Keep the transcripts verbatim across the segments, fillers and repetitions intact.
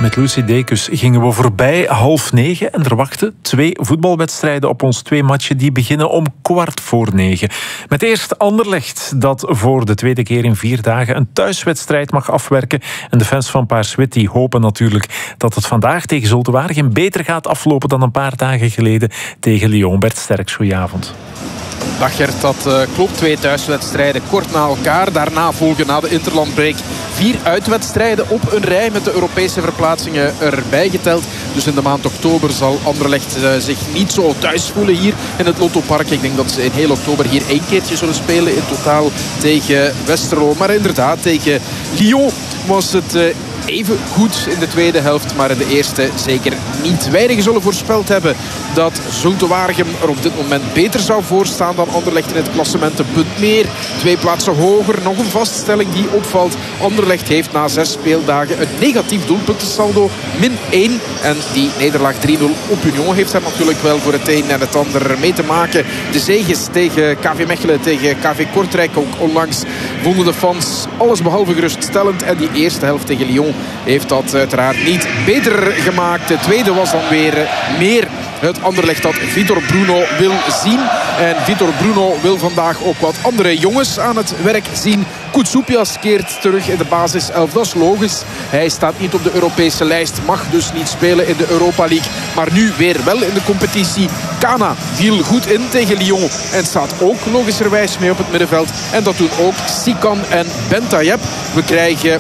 met Lucy Dekus gingen we voorbij half negen en er wachten twee voetbalwedstrijden op ons. Twee matchen die beginnen om kwart voor negen. Met eerst Anderlecht, dat voor de tweede keer in vier dagen een thuiswedstrijd mag afwerken. En de fans van Paars-Wit die hopen natuurlijk dat het vandaag tegen Zulte Waregem beter gaat aflopen dan een paar dagen geleden tegen Lyon. Bert Sterks, goedenavond. Dag Gert, dat uh, klopt. Twee thuiswedstrijden kort na elkaar. Daarna volgen na de interlandbreak vier uitwedstrijden op een rij met de Europese verplaatsingen erbij geteld. Dus in de maand oktober zal Anderlecht uh, zich niet zo thuis voelen hier in het Lottopark. Ik denk dat ze in heel oktober hier één keertje zullen spelen in totaal tegen Westerlo. Maar inderdaad, tegen Lyon was het... Uh, Even goed in de tweede helft, maar in de eerste zeker niet. Weinigen zullen voorspeld hebben dat Zulte Waregem er op dit moment beter zou voorstaan dan Anderlecht in het klassement. Een punt meer, twee plaatsen hoger. Nog een vaststelling die opvalt. Anderlecht heeft na zes speeldagen een negatief doelpuntensaldo, min één. En die nederlaag drie nul op Union heeft daar natuurlijk wel voor het een en het ander mee te maken. De zeges tegen K V Mechelen, tegen K V Kortrijk ook onlangs vonden de fans alles behalve geruststellend. En die eerste helft tegen Lyon heeft dat uiteraard niet beter gemaakt. De tweede was dan weer meer het Anderlecht dat Vitor Bruno wil zien. En Vitor Bruno wil vandaag ook wat andere jongens aan het werk zien. Koutsoupias keert terug in de basiself. Dat is logisch. Hij staat niet op de Europese lijst. Mag dus niet spelen in de Europa League. Maar nu weer wel in de competitie. Kana viel goed in tegen Lyon. En staat ook logischerwijs mee op het middenveld. En dat doen ook Sikan en Bentayeb. We krijgen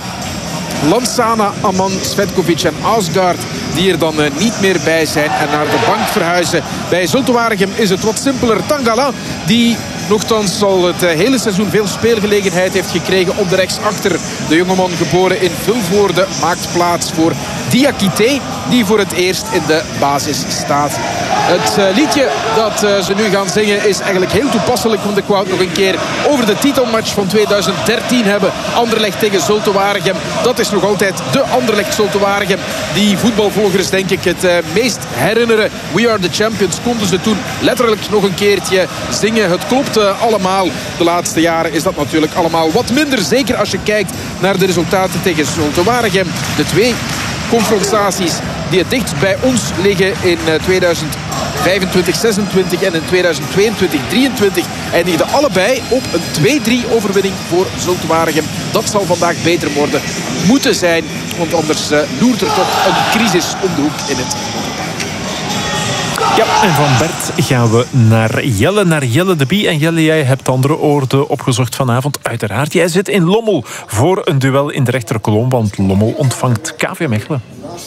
Lansana, Aman, Svetkovic en Asgaard die er dan uh, niet meer bij zijn en naar de bank verhuizen. Bij Zulte Waregem is het wat simpeler. Tangala, die nochtans al het uh, hele seizoen veel speelgelegenheid heeft gekregen op de rechtsachter. De jongeman geboren in Vilvoorde maakt plaats voor Diakité, die voor het eerst in de basis staat. Het uh, liedje dat uh, ze nu gaan zingen is eigenlijk heel toepasselijk, want ik wou het nog een keer over de titelmatch van tweeduizend dertien hebben. Anderlecht tegen Zulte Waregem. Dat is nog altijd de Anderlecht Zulte Waregem die voetbalvolgers denk ik het uh, meest herinneren. We are the champions konden ze toen letterlijk nog een keertje zingen. Het klopt uh, allemaal. De laatste jaren is dat natuurlijk allemaal wat minder. Zeker als je kijkt naar de resultaten tegen Zulte Waregem. De twee confrontaties die het dichtst bij ons liggen in tweeduizend vijfentwintig zesentwintig en in tweeduizend tweeëntwintig drieëntwintig eindigden allebei op een twee drie overwinning voor Zulte Waregem. Dat zal vandaag beter worden moeten zijn, want anders uh, loert er toch een crisis om de hoek in het. Ja, en van Bert gaan we naar Jelle, naar Jelle de Bie. En Jelle, jij hebt andere oorden opgezocht vanavond. Uiteraard, jij zit in Lommel voor een duel in de rechterkolom, want Lommel ontvangt K V Mechelen.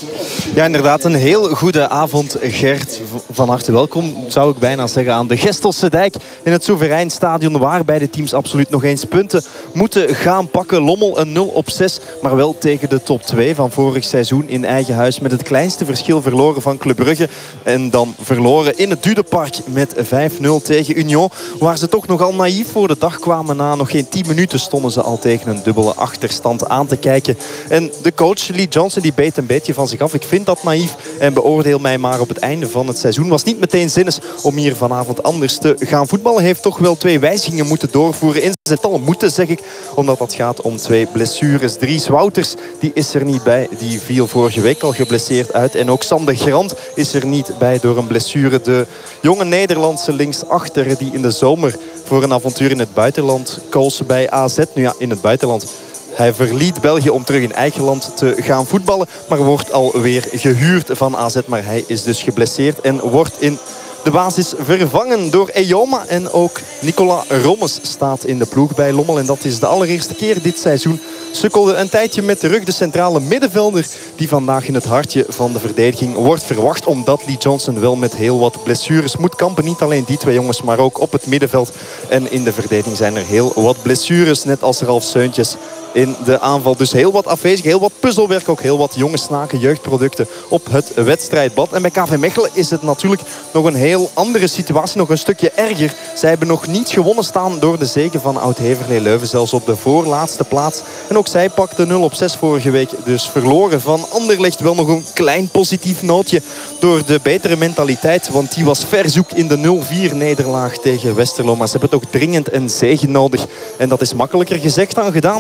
Ja, inderdaad, een heel goede avond, Gert. Van harte welkom, zou ik bijna zeggen, aan de Gestelse Dijk in het Soeverein Stadion, waar beide teams absoluut nog eens punten moeten gaan pakken. Lommel een nul op zes, maar wel tegen de top twee van vorig seizoen in eigen huis. Met het kleinste verschil verloren van Club Brugge. En dan verloren in het Dudepark met vijf nul tegen Union. Waar ze toch nogal naïef voor de dag kwamen. Na nog geen tien minuten stonden ze al tegen een dubbele achterstand aan te kijken. En de coach Lee Johnson die beet een beetje van zich af. Ik vind dat naïef en beoordeel mij maar op het einde van het seizoen. Was niet meteen zinnig om hier vanavond anders te gaan voetballen. Heeft toch wel twee wijzigingen moeten doorvoeren. In zijn tal moeten, zeg ik, omdat dat gaat om twee blessures. Dries Wouters, die is er niet bij. Die viel vorige week al geblesseerd uit. En ook Sander Grant is er niet bij door een blessure. De jonge Nederlandse linksachter die in de zomer voor een avontuur in het buitenland koos bij A Z. Nu ja, in het buitenland. Hij verliet België om terug in eigen land te gaan voetballen. Maar wordt alweer gehuurd van A Z. Maar hij is dus geblesseerd en wordt in de basis vervangen door Eyoma. En ook Nicolas Rommes staat in de ploeg bij Lommel. En dat is de allereerste keer dit seizoen. Sukkelde een tijdje met de rug de centrale middenvelder die vandaag in het hartje van de verdediging wordt verwacht. Omdat Lee Johnson wel met heel wat blessures moet kampen. Niet alleen die twee jongens, maar ook op het middenveld. En in de verdediging zijn er heel wat blessures. Net als Ralf Seuntjes in de aanval. Dus heel wat afwezig, heel wat puzzelwerk. Ook heel wat jonge snaken, jeugdproducten op het wedstrijdblad. En bij K V Mechelen is het natuurlijk nog een heel andere situatie. Nog een stukje erger. Zij hebben nog niet gewonnen staan door de zege van Oud-Heverlee Leuven. Zelfs op de voorlaatste plaats. En ook zij pakte nul op zes vorige week. Dus verloren van Anderlecht. Wel nog een klein positief nootje door de betere mentaliteit. Want die was verzoek in de nul vier nederlaag tegen Westerlo. Maar ze hebben toch dringend een zege nodig. En dat is makkelijker gezegd dan gedaan. Zoals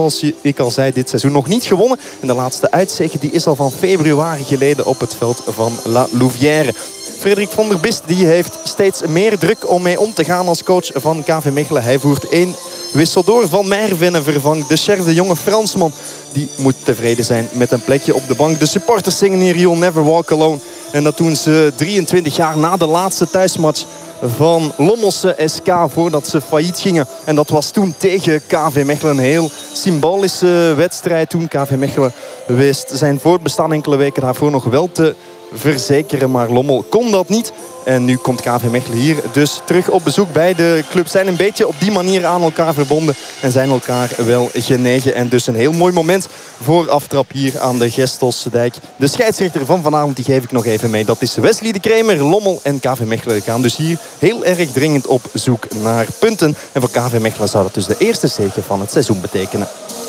zoals ik al zei, dit seizoen nog niet gewonnen. En de laatste uitzege die is al van februari geleden op het veld van La Louvière. Frederik van der Bist die heeft steeds meer druk om mee om te gaan als coach van K V Mechelen. Hij voert één wissel door. Van Merven en vervangt de chef, de jonge Fransman. Die moet tevreden zijn met een plekje op de bank. De supporters zingen hier You'll Never Walk Alone. En dat doen ze drieëntwintig jaar na de laatste thuismatch van Lommelse S K voordat ze failliet gingen. En dat was toen tegen K V Mechelen. Een heel symbolische wedstrijd toen. K V Mechelen wist zijn voortbestaan enkele weken daarvoor nog wel te verzekeren. Maar Lommel kon dat niet. En nu komt K V Mechelen hier dus terug op bezoek bij de club. Zijn een beetje op die manier aan elkaar verbonden. En zijn elkaar wel genegen. En dus een heel mooi moment voor aftrap hier aan de Gestelse Dijk. De scheidsrechter van vanavond die geef ik nog even mee. Dat is Wesley de Kremer, Lommel en K V Mechelen gaan dus hier heel erg dringend op zoek naar punten. En voor K V Mechelen zou dat dus de eerste zege van het seizoen betekenen.